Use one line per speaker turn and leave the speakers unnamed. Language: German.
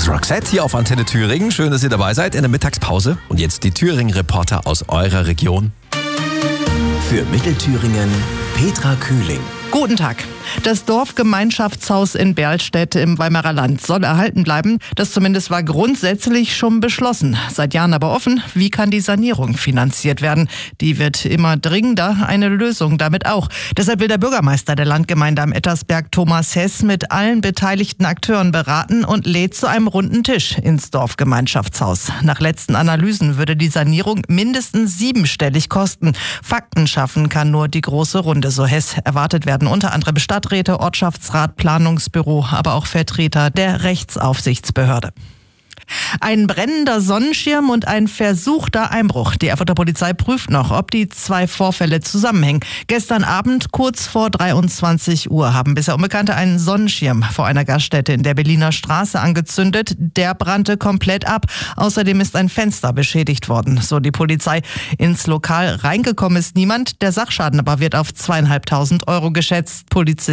Roxette hier auf Antenne Thüringen. Schön, dass ihr dabei seid in der Mittagspause. Und jetzt die Thüringen-Reporter aus eurer Region.
Für Mittelthüringen Petra Kühling.
Guten Tag. Das Dorfgemeinschaftshaus in Berlstedt im Weimarer Land soll erhalten bleiben. Das zumindest war grundsätzlich schon beschlossen. Seit Jahren aber offen, wie kann die Sanierung finanziert werden? Die wird immer dringender, eine Lösung damit auch. Deshalb will der Bürgermeister der Landgemeinde am Ettersberg, Thomas Hess, mit allen beteiligten Akteuren beraten und lädt zu einem runden Tisch ins Dorfgemeinschaftshaus. Nach letzten Analysen würde die Sanierung mindestens 7-stellig kosten. Fakten schaffen kann nur die große Runde, so Hess. Erwartet werden unter anderem Stadträte, Ortschaftsrat, Planungsbüro, aber auch Vertreter der Rechtsaufsichtsbehörde. Ein brennender Sonnenschirm und ein versuchter Einbruch. Die Erfurter Polizei prüft noch, ob die zwei Vorfälle zusammenhängen. Gestern Abend, kurz vor 23 Uhr, haben bisher Unbekannte einen Sonnenschirm vor einer Gaststätte in der Berliner Straße angezündet. Der brannte komplett ab. Außerdem ist ein Fenster beschädigt worden, so die Polizei. Ins Lokal reingekommen ist niemand. Der Sachschaden aber wird auf 2.500 € geschätzt. Polizisten